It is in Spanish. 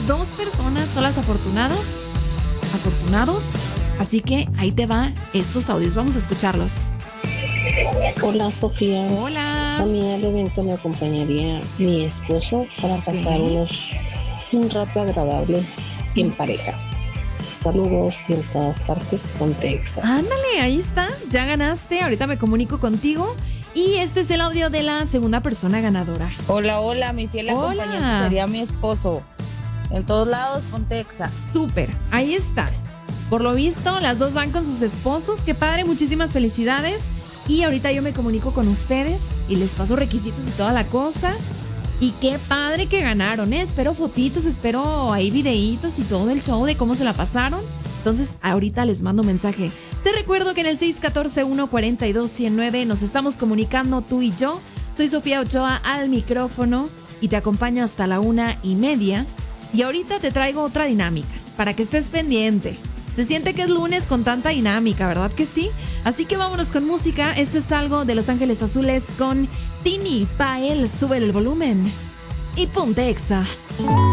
2 personas son las afortunados. Así que ahí te va estos audios. Vamos a escucharlos. Hola Sofía. Hola. A mí al evento me acompañaría mi esposo para pasar un rato agradable en pareja. Saludos y en todas partes, Ponte Exa. Ándale, ahí está, ya ganaste. Ahorita me comunico contigo. Y este es el audio de la segunda persona ganadora. Hola, mi fiel acompañante sería mi esposo. En todos lados, Ponte Exa. Súper, ahí está. Por lo visto, las dos van con sus esposos. Qué padre, muchísimas felicidades. Y ahorita yo me comunico con ustedes y les paso requisitos y toda la cosa. Y qué padre que ganaron, ¿eh? Espero fotitos, espero ahí videitos y todo el show de cómo se la pasaron. Entonces, ahorita les mando mensaje. Te recuerdo que en el 614-142-109 nos estamos comunicando tú y yo. Soy Sofía Ochoa al micrófono y te acompaño hasta la 1:30. Y ahorita te traigo otra dinámica para que estés pendiente. Se siente que es lunes con tanta dinámica, ¿verdad que sí? Así que vámonos con música. Esto es algo de Los Ángeles Azules con Tini Pael. Sube el volumen y Ponte Exa.